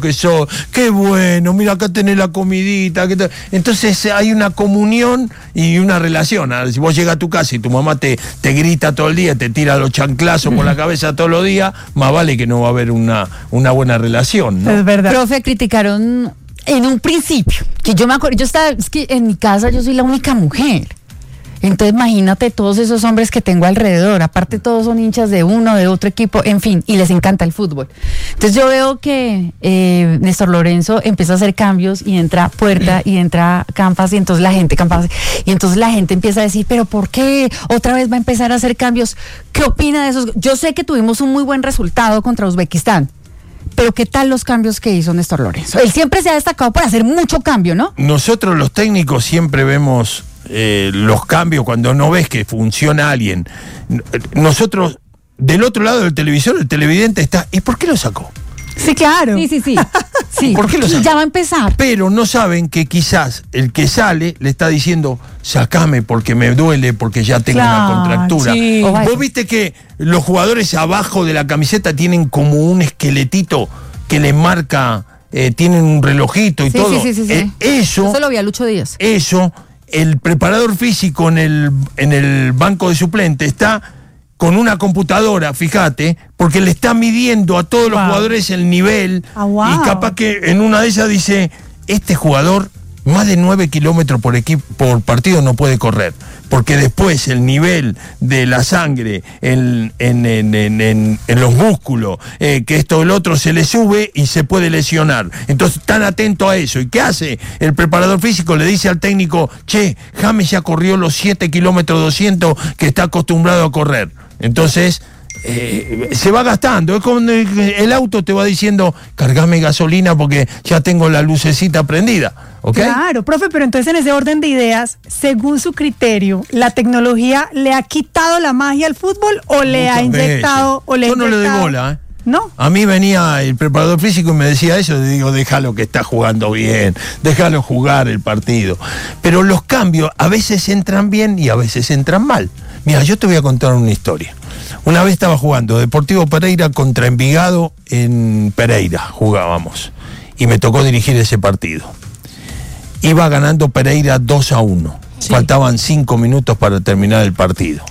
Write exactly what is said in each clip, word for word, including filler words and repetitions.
que sos, qué bueno, mira, acá tenés la comidita. Que te... Entonces hay una comunión y una relación. Ahora, si vos llegas a tu casa y tu mamá te, te grita todo el día, te tira los chanclazos por la cabeza todos los días, más vale que no va a haber una, una buena relación, ¿no? Es verdad. Profe, criticaron en un principio, que yo me acuerdo, yo estaba, es que en mi casa yo soy la única mujer. Entonces imagínate todos esos hombres que tengo alrededor, aparte todos son hinchas de uno, de otro equipo, en fin, y les encanta el fútbol. Entonces yo veo que eh, Néstor Lorenzo empieza a hacer cambios y entra Puerta y entra Campas y entonces la gente, Campas, y entonces la gente empieza a decir, pero ¿por qué otra vez va a empezar a hacer cambios? ¿Qué opina de esos? Yo sé que tuvimos un muy buen resultado contra Uzbekistán, pero ¿qué tal los cambios que hizo Néstor Lorenzo? Él siempre se ha destacado por hacer mucho cambio, ¿no? Nosotros los técnicos siempre vemos eh, los cambios cuando no ves que funciona alguien. Nosotros, del otro lado del televisor, el televidente está, ¿y por qué lo sacó? Sí, claro. Sí, sí, sí. sí. ¿Por qué lo Y sacó? ya va a empezar. Pero no saben que quizás el que sale le está diciendo, sacame porque me duele, porque ya tengo Claro, una contractura. sí. Vos viste que los jugadores abajo de la camiseta tienen como un esqueletito que les marca, eh, tienen un relojito y Sí, todo. sí, sí, sí, sí. Eh, eso, Eso lo vi a Lucho Díaz. eso, el preparador físico en el, en el banco de suplente está con una computadora, fíjate, porque le está midiendo a todos los Wow. jugadores el nivel. Ah, wow. Y capaz que en una de esas dice, este jugador más de nueve kilómetros por equipo por partido no puede correr, porque después el nivel de la sangre en, en, en, en, en, en los músculos, eh, que esto o el otro se le sube y se puede lesionar. Entonces están atentos a eso. ¿Y qué hace? El preparador físico le dice al técnico, che, James ya corrió los siete kilómetros doscientos que está acostumbrado a correr. Entonces Eh, se va gastando, es como el auto te va diciendo, cargame gasolina porque ya tengo la lucecita prendida, ¿ok? Claro, profe, pero entonces en ese orden de ideas, según su criterio, ¿la tecnología le ha quitado la magia al fútbol o le Muchas ha inyectado veces. o le ha Yo no le doy inyectado? bola, ¿eh? ¿No? A mí venía el preparador físico y me decía eso, y digo, déjalo que está jugando bien, déjalo jugar el partido. Pero los cambios a veces entran bien y a veces entran mal. Mira, yo te voy a contar una historia. Una vez estaba jugando Deportivo Pereira contra Envigado en Pereira, jugábamos, y me tocó dirigir ese partido. Iba ganando Pereira dos a uno, sí. Faltaban cinco minutos para terminar el partido.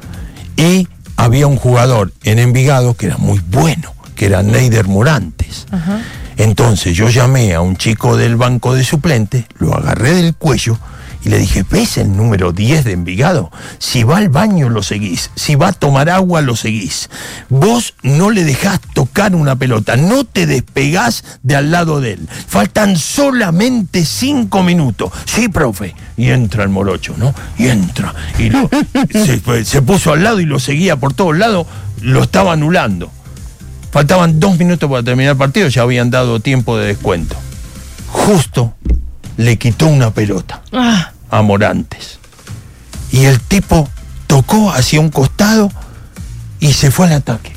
Y había un jugador en Envigado que era muy bueno, que era Neider Morantes. Ajá. Entonces yo llamé a un chico del banco de suplentes, lo agarré del cuello y le dije, ¿ves el número diez de Envigado? Si va al baño lo seguís, si va a tomar agua lo seguís. Vos no le dejás tocar una pelota, no te despegás de al lado de él. Faltan solamente cinco minutos. Sí, profe. Y entra el morocho, ¿no? Y entra. Y lo, se, se puso al lado y lo seguía por todos lados, lo estaba anulando. Faltaban dos minutos para terminar el partido, ya habían dado tiempo de descuento. Justo le quitó una pelota ah. a Morantes. Y el tipo tocó hacia un costado y se fue al ataque.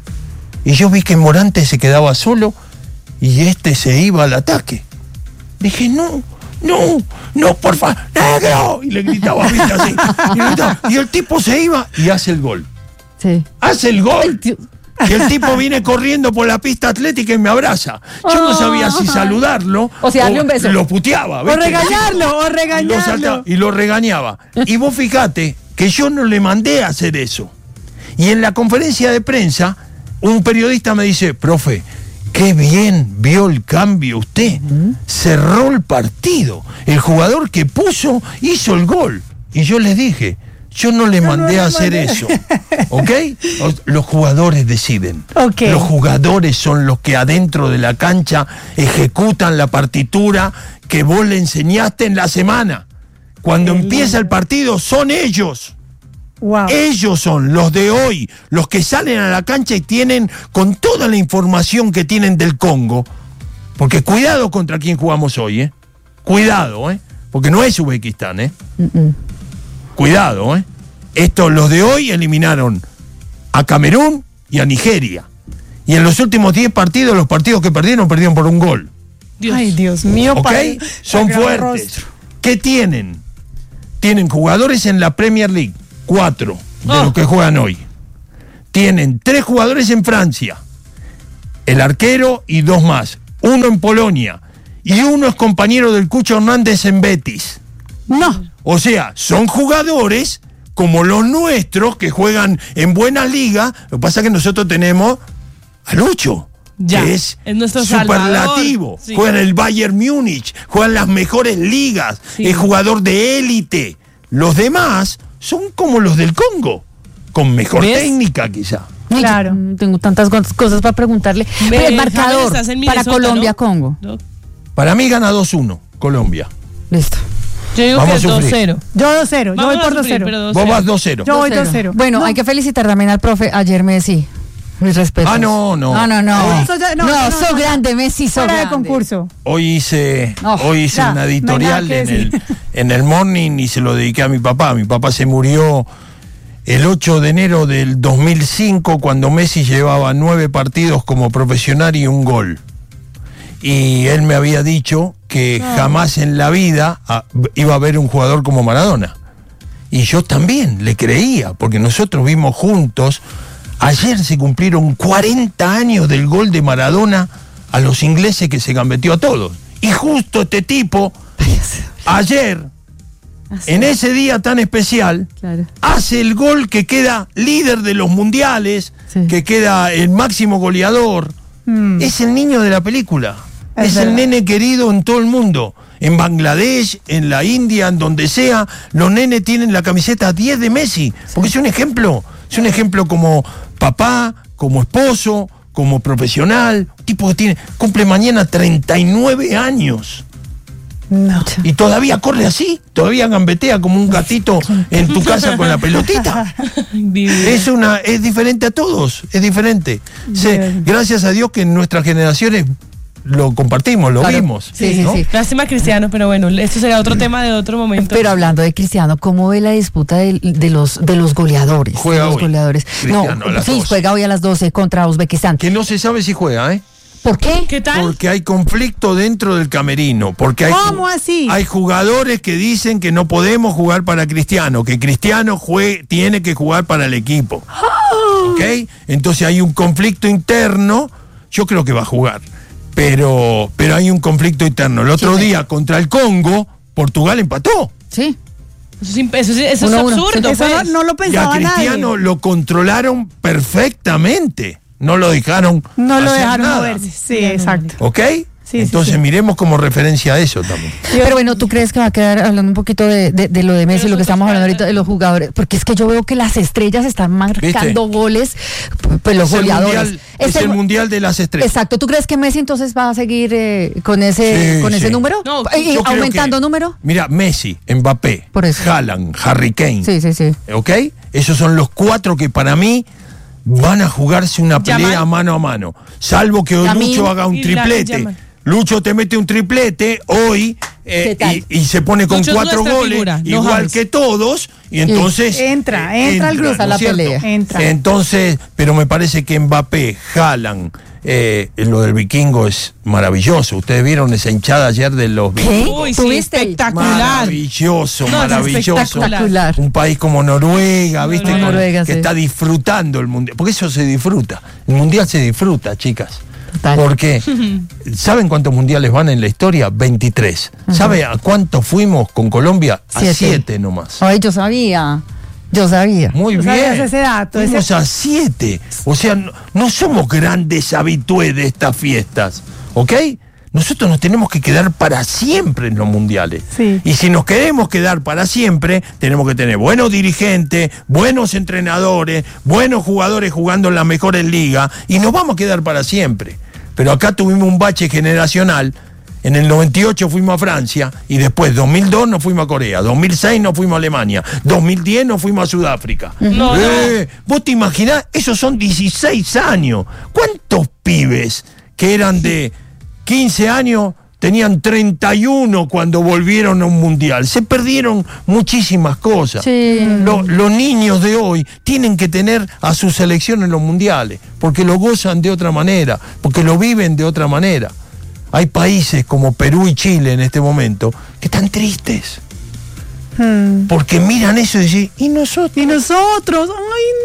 Y yo vi que Morantes se quedaba solo y este se iba al ataque. Dije, no, no, no, por favor, negro. Y le gritaba, ¿viste? Así. Y, gritaba, y el tipo se iba y hace el gol. Sí. Hace el gol. Y el tipo viene corriendo por la pista atlética y me abraza. Yo no sabía si saludarlo o si darle un beso. Lo puteaba. ¿viste? O regañarlo, o regañarlo. Lo saltaba, y lo regañaba. Y vos fijate que yo no le mandé a hacer eso. Y en la conferencia de prensa, un periodista me dice, profe, qué bien vio el cambio usted. Uh-huh. Cerró el partido. El jugador que puso hizo el gol. Y yo les dije, yo no le no, mandé no, a hacer mandé. eso, ¿ok? Los jugadores deciden. Okay. Los jugadores son los que adentro de la cancha ejecutan la partitura que vos le enseñaste en la semana. Cuando Qué empieza lindo. el partido son ellos. Wow. Ellos son los de hoy, los que salen a la cancha y tienen con toda la información que tienen del Congo. Porque cuidado contra quién jugamos hoy, ¿eh? Cuidado, ¿eh? Porque no es Uzbekistán, ¿eh? Mm-mm. Cuidado, ¿eh? Estos, los de hoy, eliminaron a Camerún y a Nigeria. Y en los últimos diez partidos, los partidos que perdieron, perdieron por un gol. Dios. Ay, Dios mío. ¿Ok? Padre, Son fuertes. Rostro. ¿Qué tienen? Tienen jugadores en la Premier League, cuatro de oh. los que juegan hoy. Tienen tres jugadores en Francia, el arquero y dos más. uno en Polonia y uno es compañero del Cucho Hernández en Betis. No. O sea, son jugadores como los nuestros que juegan en buenas ligas. Lo que pasa es que nosotros tenemos a Lucho, Ya, que es, es nuestro superlativo. Salvador. Sí. Juega en el Bayern Múnich, juega en las mejores ligas, Sí. es jugador de élite. Los demás son como los del Congo, con mejor ¿Ves? técnica quizá. Ay, Claro. yo, mm, tengo tantas cos- cosas para preguntarle. Ve, Pero el James, marcador estás en para Minnesota, Colombia-Congo. ¿no? Para mí gana dos uno, Colombia. Listo. Yo digo Vamos que a dos sufrir. cero. Yo dos cero. Yo Vamos voy a por dos sufrir, cero. pero dos Vos cero. vas dos cero. Yo voy dos cero. Bueno, No. hay que felicitar también al profe. Ayer Messi. Mis respetos. Ah, no, no. No, no, no. Eso ya- no, no, no, sos no. grande, Messi, sos Fuera de grande. concurso. Hoy hice, No, hoy hice ya, una no hay editorial nada en que el, decir. en el Morning y se lo dediqué a mi papá. Mi papá se murió el ocho de enero del dos mil cinco cuando Messi llevaba nueve partidos como profesional y un gol. Y él me había dicho que jamás en la vida ah, iba a haber un jugador como Maradona. Y yo también le creía, porque nosotros vimos juntos. Ayer se cumplieron cuarenta años del gol de Maradona a los ingleses que se gambeteó a todos. Y justo este tipo, ayer, en ese día tan especial, Claro. hace el gol que queda líder de los mundiales, Sí. que queda el máximo goleador. Mm. Es el niño de la película. Es Es, el verdad. nene querido en todo el mundo. En Bangladesh, en la India, en donde sea, los nenes tienen la camiseta diez de Messi. Porque es un ejemplo. Es un ejemplo como papá, como esposo, como profesional. Un tipo que tiene, cumple mañana treinta y nueve años. No. Y todavía corre así. Todavía gambetea como un gatito en tu casa con la pelotita. Divino. Es una, es diferente a todos, es diferente. Se- Bien. gracias a Dios que en nuestras generaciones lo compartimos, lo Claro. vimos. Sí, sí, ¿no? sí. Lástima Cristiano, pero bueno, esto será otro tema de otro momento. Pero hablando de Cristiano, ¿cómo ve la disputa de, de los de los goleadores? Juega de los hoy. goleadores. Cristiano, no, a las sí, doce. juega hoy a las doce contra Uzbekistán. Que no se sabe si juega, ¿eh? ¿Por qué? ¿Qué tal? Porque hay conflicto dentro del camerino. Porque hay, ¿Cómo así? Hay jugadores que dicen que no podemos jugar para Cristiano, que Cristiano jue- tiene que jugar para el equipo. ¿Ok? Entonces hay un conflicto interno. Yo creo que va a jugar. Pero, pero hay un conflicto interno. El otro Sí. día contra el Congo, Portugal empató. Sí. Eso es, imp- eso es- eso es Uno a uno. absurdo. Eso no, pues. no lo Y a pensaba Cristiano nadie. lo controlaron perfectamente. No lo dejaron No lo hacer dejaron nada. moverse. Sí, exacto. ¿Ok? Sí, sí, Entonces sí. miremos como referencia a eso también. Pero bueno, ¿tú crees que va a quedar hablando un poquito de, de, de lo de Messi, Pero lo que eso estamos pues, hablando ahorita de los jugadores? Porque es que yo veo que las estrellas están marcando goles, pues los Es el goleadores. mundial, es Este- el mundial de las estrellas. Exacto, ¿tú crees que Messi entonces va a seguir eh, con ese Sí, con ese sí. número? No, ¿Y Yo creo aumentando que- número? Mira, Messi, Mbappé, Por eso. Haaland, Harry Kane. Sí, sí, sí. ¿Ok? Esos son los cuatro que para mí van a jugarse una pelea Yamal. mano a mano. Salvo que hoy Lamine Lucho haga un y la- triplete. Yamal. Lucho te mete un triplete hoy eh, ¿Qué tal? y, y se pone con Lucho es cuatro nuestra goles, figura, no igual James. que todos, y entonces... Entra, entra al grupo, ¿no a la es cierto? pelea. Entra. Entonces, pero me parece que Mbappé, Haaland, eh, lo del vikingo es maravilloso. Ustedes vieron esa hinchada ayer de los ¿Qué? vikingos. Uy, sí, ¿Tuviste? espectacular. Maravilloso, No, es maravilloso. espectacular. Un país como Noruega, ¿viste? Noruega. Con- Noruega, que sí. está disfrutando el mundial. Porque eso se disfruta. El mundial se disfruta, chicas. Total. Porque, ¿saben cuántos mundiales van en la historia? veintitrés. ¿Sabe a cuántos fuimos con Colombia? A Siete. siete nomás. Ay, yo sabía. Yo sabía. Muy ¿Tú bien. sabías ese dato? Fuimos Ese- a siete. O sea, no, no somos grandes habitués de estas fiestas. ¿Ok? Nosotros nos tenemos que quedar para siempre en los mundiales. Sí. Y si nos queremos quedar para siempre, tenemos que tener buenos dirigentes, buenos entrenadores, buenos jugadores jugando en las mejores ligas, y nos vamos a quedar para siempre. Pero acá tuvimos un bache generacional. En el noventa y ocho fuimos a Francia y después dos mil dos nos fuimos a Corea, dos mil seis nos fuimos a Alemania, dos mil diez nos fuimos a Sudáfrica. No, Eh, ¿Vos te imaginás? Esos son dieciséis años. ¿Cuántos pibes que eran de quince años tenían treinta y uno cuando volvieron a un mundial? Se perdieron muchísimas cosas. Sí. Lo- los niños de hoy tienen que tener a su selección en los mundiales, porque lo gozan de otra manera, porque lo viven de otra manera. Hay países como Perú y Chile en este momento que están tristes, Hmm. porque miran eso y dicen, ¿y nosotros? Y nosotros, ay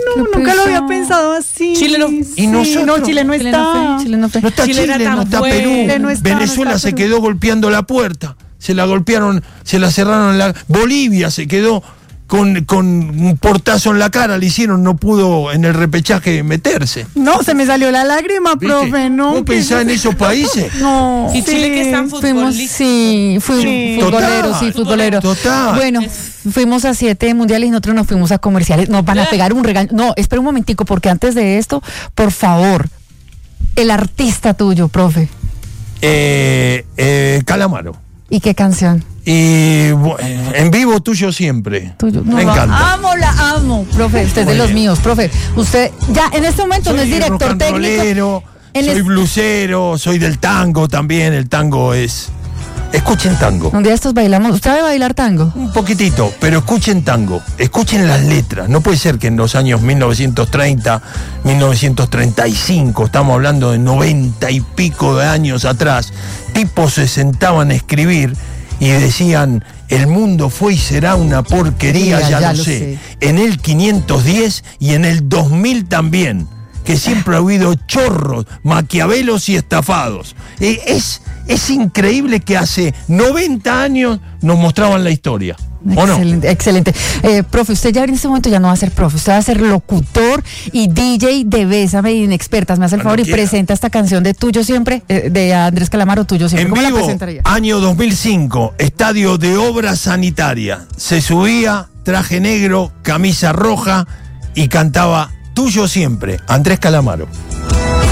no, Qué nunca lo había pesado. pensado así. Chile no. Y Sí, nosotros- no, Chile no Chile está. no fue, Chile no fue. No está Chile Chile, era tan no está bueno. Perú. Chile no está, no Venezuela está se Perú. quedó golpeando la puerta. Se la golpearon, se la cerraron la. Bolivia se quedó con, con un portazo en la cara, le hicieron, no pudo en el repechaje meterse. No, se me salió la lágrima, ¿Viste? profe, no. ¿Vos que- pensás en esos países? No. Y Chile que están Fuimos, futbolistas. sí, fuimos Sí. futboleros, Total. sí, futboleros. Total. Bueno, fuimos a siete mundiales y nosotros nos fuimos a comerciales. Nos van a pegar un regaño. No, espera un momentico, porque antes de esto, por favor, el artista tuyo, profe. Eh, eh, Calamaro. ¿Y qué canción? Y bu- en vivo tuyo siempre. Tuyo. Me encanta. Amo, la amo, profe. Usted es de Muy los bien. míos, profe. Usted ya en este momento no es Soy director rock and técnico. rollero, Él soy es- blusero, soy del tango también. El tango es. Escuchen tango. Un día estos bailamos. ¿Usted sabe bailar tango? Un poquitito, pero escuchen tango, escuchen las letras. No puede ser que en los años mil novecientos treinta, mil novecientos treinta y cinco, estamos hablando de noventa y pico de años atrás, tipos se sentaban a escribir y decían, el mundo fue y será una porquería, Ya, ya, ya lo lo sé. sé. En el quinientos diez y en el dos mil también, que siempre ha habido chorros, maquiavelos y estafados. Eh, es, es increíble que hace noventa años nos mostraban la historia. ¿O no? Excelente, excelente. Eh, profe, usted ya en este momento ya no va a ser profe, usted va a ser locutor y D J de Bésame y Inexpertas. Me hace el Cuando favor y quiera. presenta esta canción de Tuyo Siempre, eh, de Andrés Calamaro, Tuyo Siempre. En ¿Cómo la vivo, presentaría? año dos mil cinco, estadio de obra sanitaria. Se subía, traje negro, camisa roja y cantaba Tuyo Siempre, Andrés Calamaro.